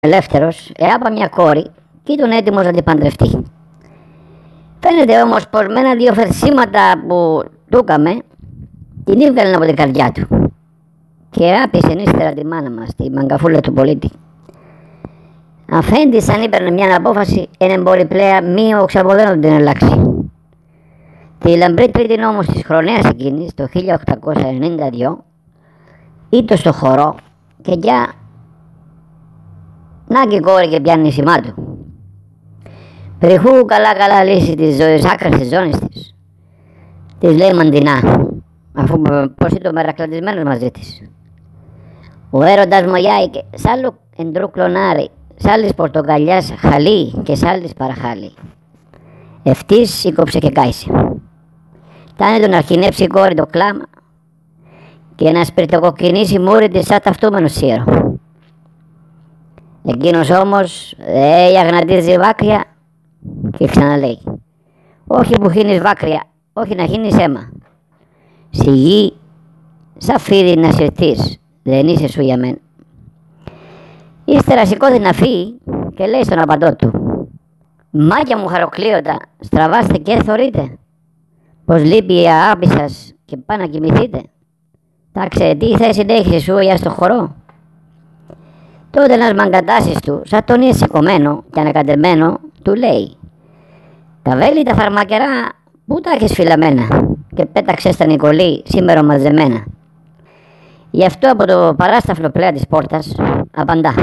ελεύθερος, έπα μια κόρη και ήταν έτοιμος να την παντρευτεί. Φαίνεται όμως πως με ένα-δύο φερσίματα που του έκαμε, την έβγαλε από την καρδιά του και άπησε ύστερα τη μάνα μας, τη μαγκαφούλα του πολίτη. Αφέντης, αν έπαιρνε μια απόφαση, δεν μπορεί πλέον μη οξαβολένω την αλλάξει. Τη λαμπρή τρίτη όμως της χρονιάς εκείνης, το 1892, ήτο στο χορό και για να και κόρη και πιάνει σημά του. Περιχού καλά λύση της ζωής άκρας της ζώνης της. Της λέει μαντινά, αφού πως ήταν μερακλατισμένος μαζί της. Ο έρωτας μοιάηκε σ' άλλο εντρού κλονάρι, σ' άλλης πορτοκαλιάς χαλί και σ' άλλης παραχάλι. Ευτής σήκωψε και κάησε. Τάνε τον αρχινέψει η κόρη το κλάμα και να σπιρτοκοκκινήσει μούρη της σαν ταυτούμενο σύρο. Εκείνος όμως αγνατίζει βάκρια και ξαναλέει, όχι που χύνεις βάκρια, όχι να χύνεις αίμα. Στη γη σαν φίδι να συρθείς, δεν είσαι σου για μένα. Ύστερα σηκώθηκε να φύγει και λέει στον απαντό του, μάκια μου χαροκλείωτα, στραβάστε και θωρείτε, πως λείπει η αγάπη σας και πάνε να κοιμηθείτε. Τάξε, τι θέση έχεις σου για στο χορό. Τότε ένας μαγκατάσης του, σαν τον είναι σηκωμένο και ανακατεμένο, του λέει, τα βέλη τα φαρμακερά πού τα έχεις φυλαμένα και πέταξε στα Νικολή σήμερα μαζεμένα. Γι' αυτό από το παράσταφλο πλέα της πόρτας απαντά,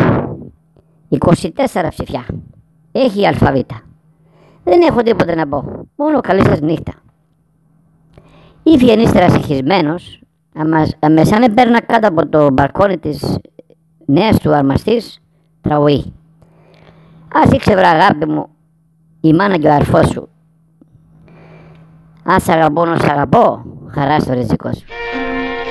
24 ψηφιά, έχει η αλφαβήτα. Δεν έχω τίποτε να πω, μόνο καλή σας νύχτα. Ήφιεν ύστερα συγχυσμένος, αμεσάν έπαιρνα κάτω από το μπαλκόνι της νέας του αρμαστής, τραγουεί. Ας ήξευρα αγάπη μου, η μάνα και ο αρφός σου. Ας αγαπώ να σ' αγαπώ, χαρά στο ριζικό σου.